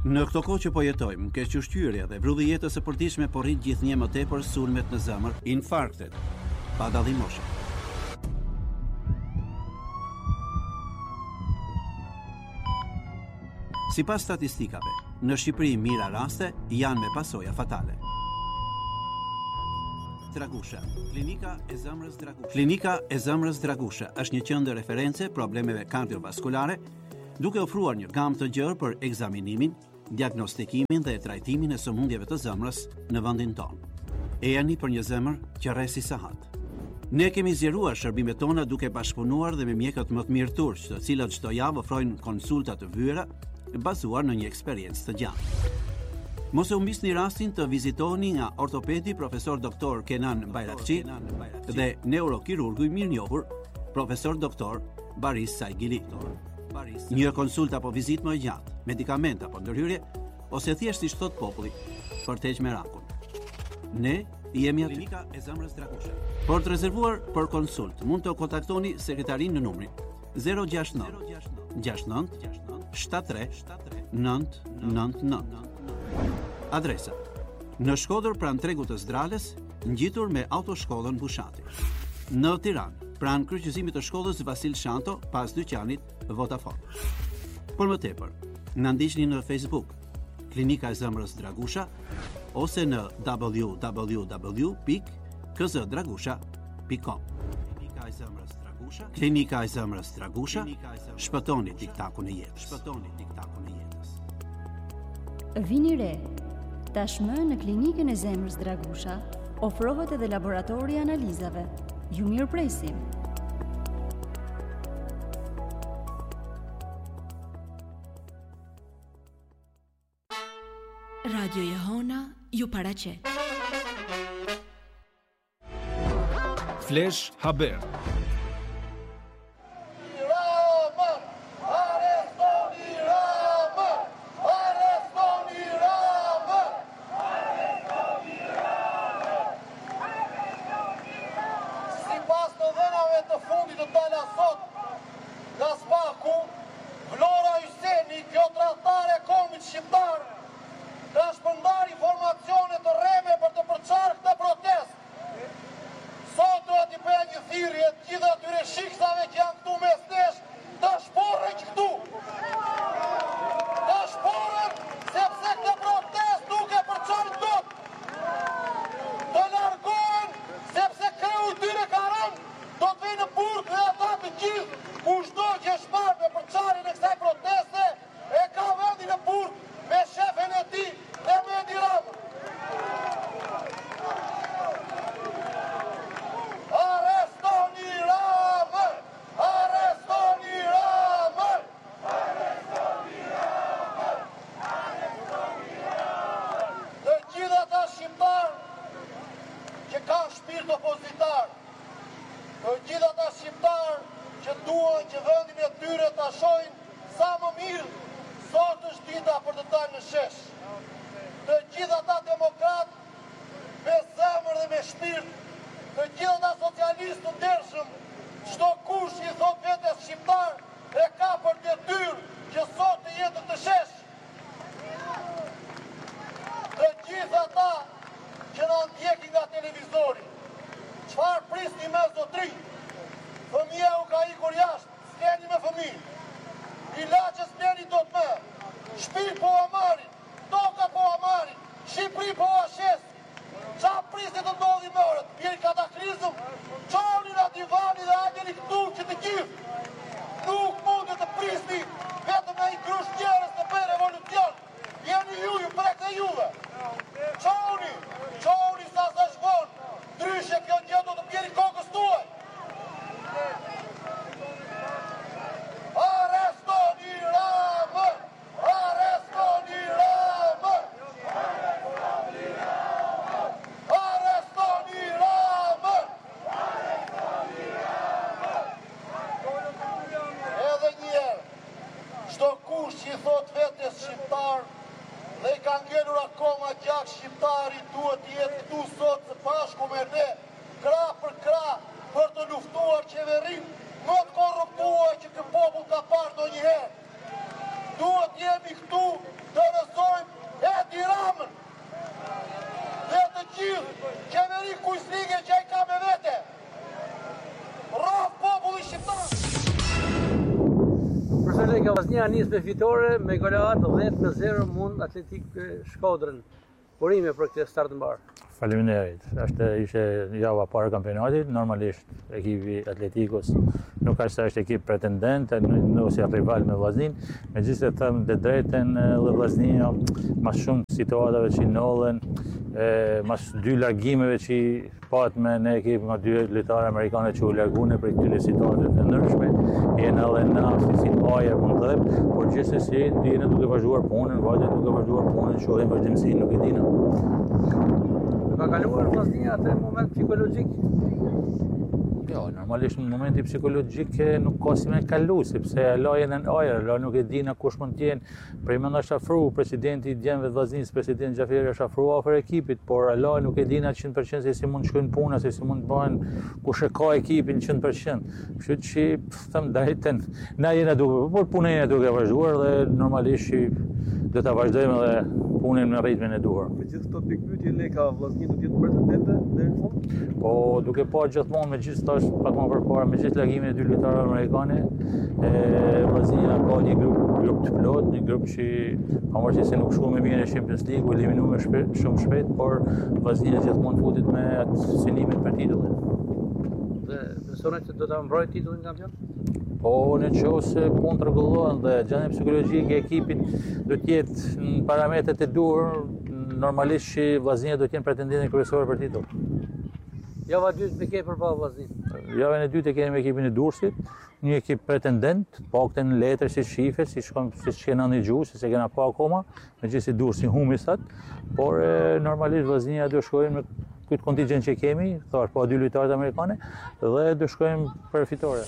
Në këto kohë që po jetojmë, kequshqyrja dhe vrudhi jetës së përditshme po rrit gjithnjë më tepër sulmet në zemër, infarktet, pa dallim moshe. Sipas statistikave, në Shqipëri mira raste janë me pasoja fatale. Dragusha, Klinika e Zemrës Dragusha. Klinika e Zemrës Dragusha është një qendër referencë problemeve kardiovaskulare, duke ofruar një gamë të gjerë për ekzaminimin, diagnostikimin dhe trajtimin e sëmundjeve të zemrës në vendin tonë. E jani për një zemër që rresi sahat. Ne kemi zgjeruar shërbimet tona duke bashkëpunuar dhe me mjekët më të mirë turq, të cilët çdo javë ofrojnë konsulta të vyera bazuar në një eksperiencë të gjatë. Mos e humbisni rastin të vizitoni nga ortopedi profesor doktor Kenan Bayrakçi dhe neurokirurgu i mirënjohur profesor doktor Baris Saigili. Një konsulta apo vizitë më gjatë, medikament apo ndërhyrje, ose thjesht siç thot populli, për të heqë merakun. Ne jemi aty. Klinika e Zemrës Dragusha. Për të rezervuar për konsult, mund të kontaktoni sekretarin në numrin 069 69 73 999. Adresa: në Shkodër pranë tregut të Zdrales, ngjitur me autoshkollën Bushati. Në Tiranë, pranë kryqëzimit të shkollës Vasil Shanto, pas dyqanit Vodafone. Për më tepër, na ndiqni në Facebook, Klinika e Zemrës Dragusha, ose në www.kzdragusha.com. Klinika e Zemrës Dragusha. Klinika e Zemrës Dragusha. Shpëtoni tiktakun e jetës. Shpëtoni tiktakun e jetës. Vini re. Tashmë në Klinikën e Zemrës Dragusha ofrohet edhe laboratori i analizave. Ju mirëpresim. Radio Jehona ju paraqet. Flash Haber. Duhet jemi këtu të Tiranën dhe të gjithë qeveri kujslige që ai ka me vete. Rraf populli shqiptar. Përshëndetje, Vllaznia nis me fitore me goleat 10-0 mund Atletik Shkodrën. Urime për këtë start të mbar. Faleminderit. Ishte java parë kampionatit, normalisht ekipi Atletikos nuk ka se është ekip pretendent, ose rival me Vllaznin, megjithëse them të drejtën dhe Vllaznia mas shumë situatave që ndodhen, mas dy largimeve që pat me në ekip nga dy lojtarë amerikanë që u larguan për këtyre situatave të ndryshme, janë edhe në si ajër mund të them, por gjithsesi jeni duke vazhduar punën, vajte duke vazhduar punën, shohim vazhdimsinë, nuk e dina. Ka kaluar Vllaznia atë moment psikologjik? Jo, normalisht në momenti psikologjik nuk ka si me kalu, sepse lajën në ajër, nuk e dina kush mund t'jenë. Prej më është afru, presidenti i djemve të Vllaznisë, presidenti Xhaferi është afru afër ekipit, por lajë nuk e dina 100% se si mund shkojnë puna, se si mund bëhen, kush e ka ekipin 100%. Kështu që them drejtën, na jena duke, por punën jena duke vazhduar dhe normalisht do ta vazhdojmë edhe punën me ritmin e duhur. Me gjithë këto pikpyetje Leka, Vllaznia do të jetë pretendente deri në fund? Po duke pa gjithmonë me gjithë tash pak më përpara me gjithë largimin e dy lojtarëve amerikanë, Vllaznia ka një grup të plot, një grup që pavarësisht se nuk shkoi më mirë në Champions League, u eliminuar shumë shpejt, por Vllaznia gjithmonë futet me atë synimin për titullin. Dhe besoni se do ta mbrojë titullin kampion? Po në qoftë se punë të rregullohen dhe gjendja psikologjike e ekipit do të jetë në parametrat e duhur, normalisht që Vllaznia do të jenë pretendenti kryesor për titull. Java 2 me ke përballë Vllaznin. Javën e dytë kemi me ekipin e Durrësit, një ekip pretendent, paktën letër si shife, siç kena ndëgjuar, se kena pa akoma, megjithëse Durrësi humbi sot, por normalisht Vllaznia do shkojnë me këtë kontingjent që kemi, thash pa dy lojtarë amerikanë dhe do shkojmë për fitore.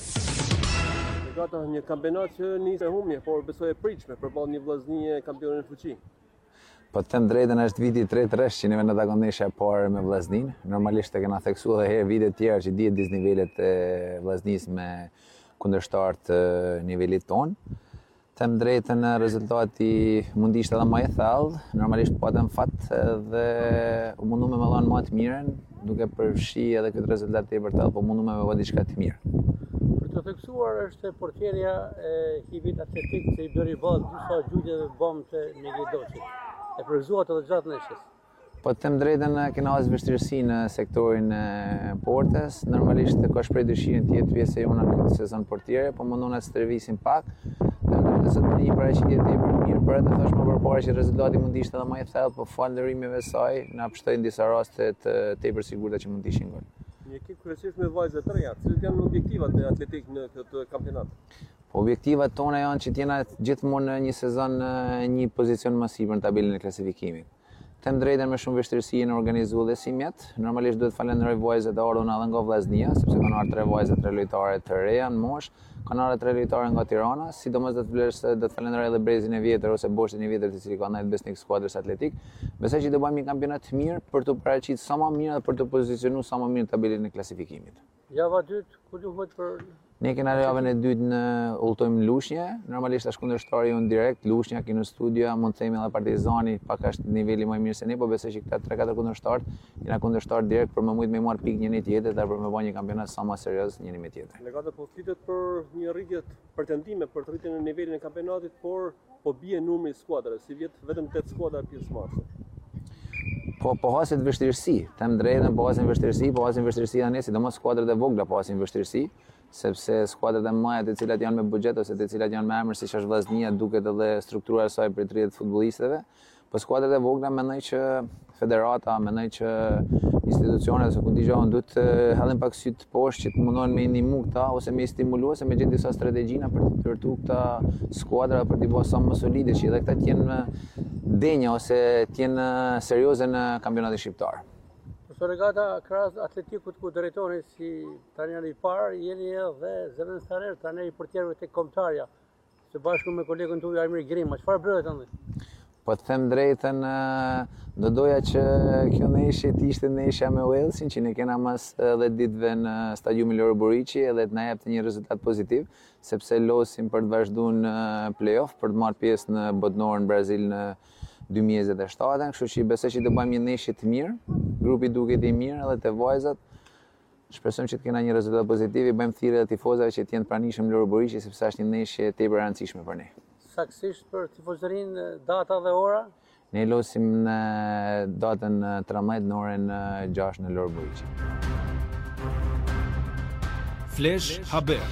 Gata një kampionat që nisë humje, por besoj e pritshme përballë një Vllaznie kampionin fuqi. Po të them drejtën, është viti 3-3 që neve në takon ndeshja parë me Vllaznin. Normalisht e kena theksuar edhe herë vite tjera që dihet disnivelet e Vllaznisë me kundërshtar të nivelit ton. Them drejtën, rezultati mund ishte edhe më i thellë, normalisht patëm fat dhe u mundu me dhënë më të mirën, duke përfshi edhe këtë rezultat të vërtetë, po mundu me bëj diçka të mirë. Të theksuar është portierja e ekipit Atletik që i bëri ballë disa gjujtje dhe bomë të Negedocit. E përgëzuat edhe gjatë ndeshjes. Po të them drejtën, kena pas vështirësi në sektorin e portës. Normalisht ka shpreh dëshirën të jetë pjesë e jona në këtë sezon portiere, po mundona të stërvisim pak. Dhe se të një paraqitje tepër mirë, për atë thash më përpara që rezultati mund të ishte edhe më i thellë, po falënderimeve saj na pështojnë disa raste të tepër sigurta që mund të ishin gol. Një ekip kryesisht me vajza të reja, cilat janë objektivat e Atletik në këtë kampionat? Po objektivat tona janë që t'jena gjithmonë në një sezon në një pozicion më sipër në tabelën e klasifikimit. Them drejtën, me shumë vështirësi në organizuar dhe si mjet. Normalisht duhet falenderoj vajzat e ardhur edhe nga Vllaznia, sepse kanë ardhur 3 vajza, 3 lojtare të reja në moshë, kanë ardhur 3 lojtare nga Tirana, sidomos do të falenderoj edhe Brezin e vjetër ose Boshtin e vjetër, i cili ka ndajt besnik skuadrës Atletik. Besoj që do bëjmë një kampionat të mirë për të paraqitur sa më mirë dhe për të pozicionuar sa më mirë në tabelën e klasifikimit. Java 2, ku duhet për Ne kena javën e dytë në udhtojmë Lushnjë, normalisht është kundërshtari unë direkt, Lushnja, Kino Studio, mund të themi edhe Partizani, pak është niveli më i mirë se ne, po besoj që këta 3-4 kundërshtarë jena kundërshtar direkt për më mujt me marr pikë njëri tjetrit dhe për me bëj një kampionat sa më serioz njëri me tjetrin. Legata po flitet për një rritje pretendime për të rritjen e nivelit e kampionatit, por po bie numri i skuadrave, si vjet vetëm 8 skuadra pjesëmarrëse. Po hasin vështirësi, them drejtën, po hasin vështirësi tani, sidomos skuadrat e vogla po hasin vështirësi, sepse skuadrat e mëdha të cilat janë me buxhet ose të cilat janë me emër siç është Vllaznia, duket edhe struktura e saj për 30 futbollistëve, po skuadrat e vogla mendoj që federata, mendoj që institucionet ose kundizhon duhet të hallin pak sy të poshtë që të mundohen me ndihmu këta ose me stimulu ose me gjetë disa strategjina për të ndërtuar këta skuadra për t'i bërë sa më solide që edhe këta të jenë denja ose të jenë serioze në kampionatin shqiptar. Regata krahas Atletikut ku drejtoni si tani i parë, jeni edhe Zëvendës Starer, tani i portierëve tek Kombëtarja, së bashku me kolegun tuaj Armir Grima. Çfarë bëhet tani? Po të them drejtën, do doja që kjo ndeshje të ishte ndeshja me Walesin, që ne kena mas edhe ditëve në stadiumin Loro Buriçi edhe të na jepte një rezultat pozitiv, sepse losim për të vazhduar në play-off, për të marrë pjesë në botënorën Brazil në 2027, kështu që besoj që do bëjmë një neshje të mirë, grupi duket i mirë edhe të vajzat. Shpresojmë që të kena një rezultat pozitiv, i bëjmë thirrje të tifozëve që të jenë pranishëm Loro Buriqi sepse është një neshje tepër e rëndësishme për ne. Saktësisht për tifozërinë data dhe ora? Ne losim në datën 13 në orën 6 në Loro Buriqi. Flash Haber.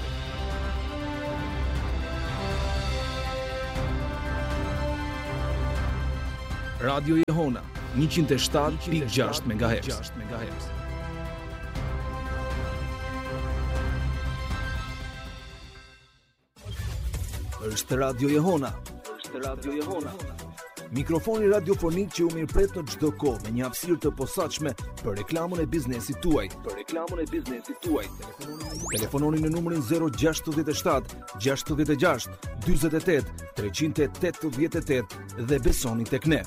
Radio Jehona 107.6 MHz. Është Radio Jehona. Mikrofoni radiofonik që u mirëpret në çdo kohë me një hapësirë të posaçme për reklamën e biznesit tuaj. Telefononi në numrin 067 66 48 388 dhe besoni tek ne.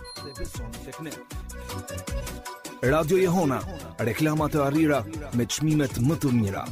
Radio Jehona, reklama të arrira me çmimet më të mira.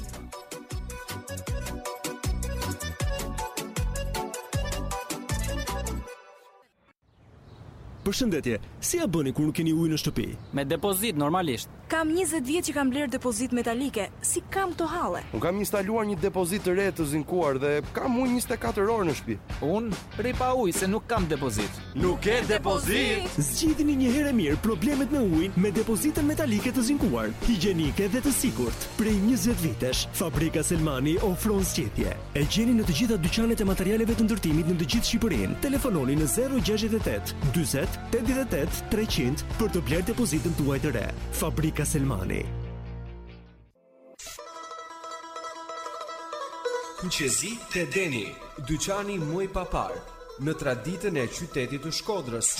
Përshëndetje, si ja bëni kur nuk keni ujë në shtëpi? Me depozit normalisht. Kam 20 vjet që kam bler depozit metalike. Si kam to halle? Unë kam instaluar një depozit të re të zinkuar dhe kam ujë 24 orë në shtëpi. Unë rri pa ujë se nuk kam depozit. Nuk ke depozit? Zgjidhni një herë mirë problemet me ujin me depozitën metalike të zinkuar, higjienike dhe të sigurt. Prej 20 vitesh, Fabrika Selmani ofron zgjedhje. E gjeni në të gjitha dyqanet e materialeve të ndërtimit në të gjithë Shqipërinë. Telefononi në 068 40 88 300 për të bler depozitën tuaj të re. Fabrika Selmani. Kuqezi te Deni, dyqani muj papar, në traditën e qytetit të Shkodrës.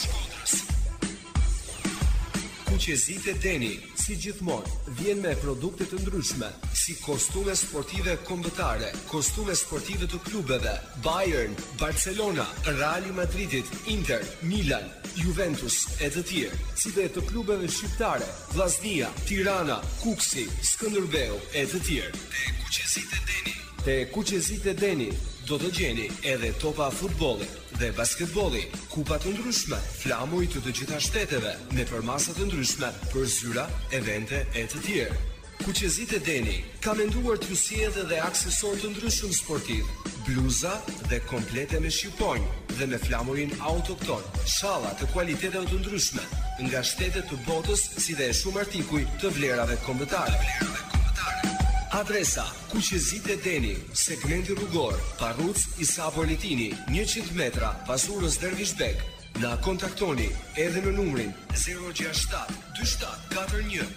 Kuqezi te Deni, si gjithmonë, vjen me produkte të ndryshme, si kostume sportive kombëtare, kostume sportive të klubeve, Bayern, Barcelona, Real Madridit, Inter, Milan, Juventus e të tjerë, si dhe të klubeve shqiptare, Vllaznia, Tirana, Kuksi, Skënderbeu e të tjerë. Te Kuqezit e Deni do të gjeni edhe topa futbolli dhe basketbolli, kupa të ndryshme, flamuj të të gjitha shteteve, me përmasa të ndryshme për zyra, evente e të tjerë. Kuqezit e Deni ka menduar t'ju sjellë edhe aksesor të ndryshëm sportiv, bluza dhe komplete me shqiponjë dhe me flamurin autokton, shalla të kualiteteve të ndryshme, nga shtetet të botës si dhe shumë artikuj të vlerave kombëtare. Adresa: Kuqezit e Deni, segmenti rrugor, Parruc Isa Politini, 100 metra pas urës Dervishbek. Na kontaktoni edhe në numrin 067 27 41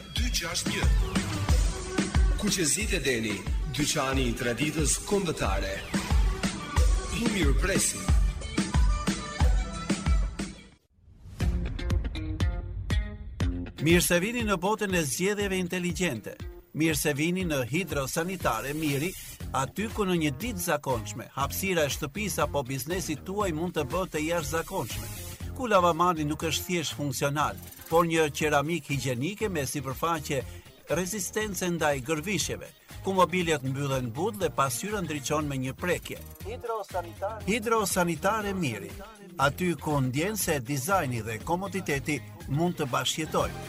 261. Kuqezit e Deni, dyqani i traditës kombëtare. Ju mirëpresim. Mirë se vini në botën e zgjedhjeve inteligjente. Mirë se vini në Hidrosanitare Miri, aty ku në një ditë zakonshme, hapësira e shtëpisë apo biznesit tuaj mund të bëhet e jashtëzakonshme. Ku lavamani nuk është thjesht funksional, por një qeramik higjienike me sipërfaqe rezistence ndaj gërvishjeve, ku mobiljet mbyllen but dhe pasqyra ndriçon me një prekje. Hidrosanitare Miri, aty ku ndjen se dizajni dhe komoditeti mund të bashkëjetojnë.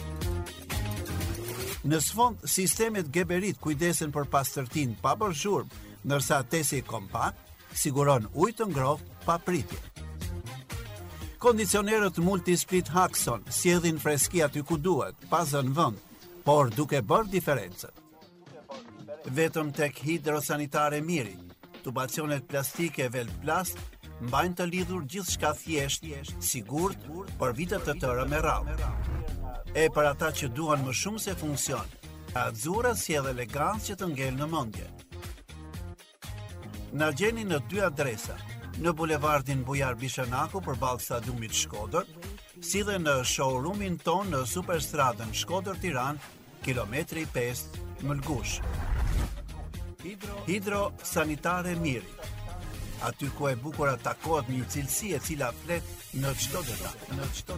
Në sfond, sistemet Geberit kujdesen për pastërtinë pa bërë zhurmë, ndërsa tesi kompakt siguron ujë të ngrohtë pa pritje. Kondicionerët Multisplit Haxon sjellin freski aty ku duhet, pa zënë vend, por duke bërë diferencën. Vetëm tek Hidrosanitare Miri, tubacionet plastike Velplast mbajnë të lidhur gjithçka thjesht, sigurt, për vite të tëra me radhë. E për ata që duan më shumë se funksion, Azura sjell elegancë që të ngel në mendje. Na gjeni në 2 adresa, në bulevardin Bujar Bishanaku përballë stadiumit Shkodër, si dhe në showroomin ton në Superstradën Shkodër-Tiranë, kilometri 5 Mëlgush. Hidrosanitare Miri, aty ku e bukur takohet një cilësi e cila flet në çdo detaj.